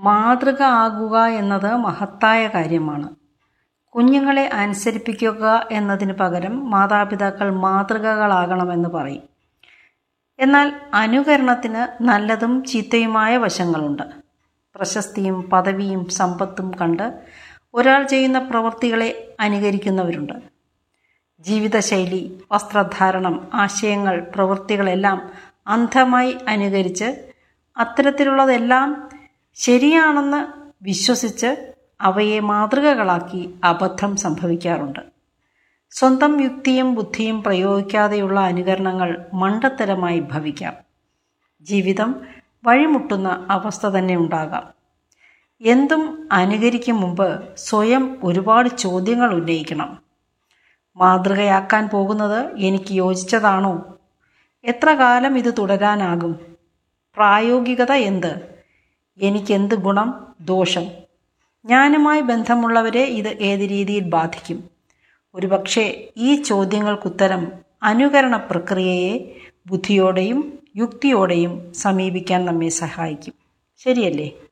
മാതൃക ആകുക എന്നത് മഹത്തായ കാര്യമാണ്. കുഞ്ഞുങ്ങളെ അനുസരിപ്പിക്കുക എന്നതിന് പകരം മാതാപിതാക്കൾ മാതൃകകളാകണമെന്ന് പറയും. എന്നാൽ അനുകരണത്തിന് നല്ലതും ചീത്തയുമായ വശങ്ങളുണ്ട്. പ്രശസ്തിയും പദവിയും സമ്പത്തും കണ്ട് ഒരാൾ ചെയ്യുന്ന പ്രവൃത്തികളെ അനുകരിക്കുന്നവരുണ്ട്. ജീവിതശൈലി, വസ്ത്രധാരണം, ആശയങ്ങൾ, പ്രവൃത്തികളെല്ലാം അന്ധമായി അനുകരിച്ച് അത്തരത്തിലുള്ളതെല്ലാം ശരിയാണെന്ന് വിശ്വസിച്ച് അവയെ മാതൃകകളാക്കി അബദ്ധം സംഭവിക്കാറുണ്ട്. സ്വന്തം യുക്തിയും ബുദ്ധിയും പ്രയോഗിക്കാതെയുള്ള അനുകരണങ്ങൾ മണ്ടത്തരമായി ഭവിക്കാം. ജീവിതം വഴിമുട്ടുന്ന അവസ്ഥ തന്നെ ഉണ്ടാകാം. എന്തും അനുകരിക്കും മുമ്പ് സ്വയം ഒരുപാട് ചോദ്യങ്ങൾ ഉന്നയിക്കണം. മാതൃകയാക്കാൻ പോകുന്നത് എനിക്ക് യോജിച്ചതാണോ? എത്ര കാലം ഇത് തുടരാനാകും? പ്രായോഗികത എന്ത്? എനിക്കെന്ത് ഗുണം, ദോഷം? ഞാനുമായി ബന്ധമുള്ളവരെ ഇത് ഏത് രീതിയിൽ ബാധിക്കും? ഒരുപക്ഷെ ഈ ചോദ്യങ്ങൾക്കുത്തരം അനുകരണ പ്രക്രിയയെ ബുദ്ധിയോടെയും യുക്തിയോടെയും സമീപിക്കാൻ നമ്മെ സഹായിക്കും. ശരിയല്ലേ?